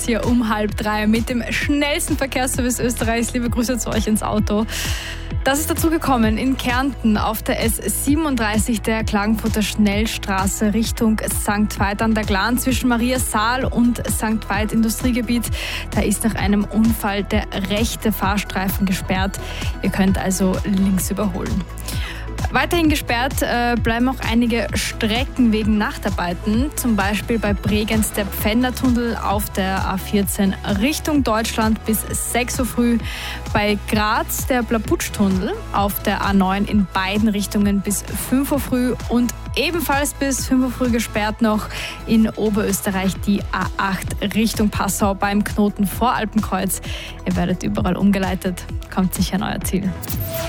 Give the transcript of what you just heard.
Hier um 2:30 mit dem schnellsten Verkehrsservice Österreichs. Liebe Grüße zu euch ins Auto. Das ist dazu gekommen in Kärnten auf der S37 der Klagenfurter Schnellstraße Richtung St. Veit an der Glan zwischen Mariasaal und St. Veit Industriegebiet. Da ist nach einem Unfall der rechte Fahrstreifen gesperrt. Ihr könnt also links überholen. Weiterhin gesperrt bleiben auch einige Strecken wegen Nachtarbeiten, zum Beispiel bei Bregenz der Pfändertunnel auf der A14 Richtung Deutschland bis 6 Uhr früh, bei Graz der Blaputschtunnel auf der A9 in beiden Richtungen bis 5 Uhr früh und ebenfalls bis 5 Uhr früh gesperrt noch in Oberösterreich die A8 Richtung Passau beim Knoten vor Alpenkreuz. Ihr werdet überall umgeleitet, kommt sicher an euer Ziel.